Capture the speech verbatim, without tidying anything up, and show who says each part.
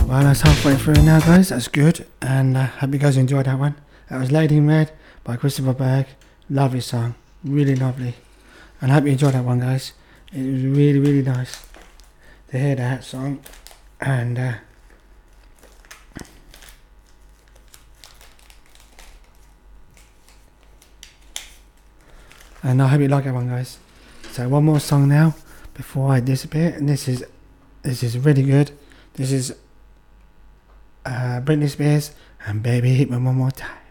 Speaker 1: Well, that's halfway through now, guys. That's good, and I uh, hope you guys enjoyed that one. That was Lady in Red by Christopher Berg. Lovely song, really lovely, and I hope you enjoyed that one, guys. It was really, really nice to hear that song, and uh, and I hope you like that one, guys. So one more song now before I disappear, and this is this is really good. This is uh, Britney Spears and Baby Hit Me One More Time.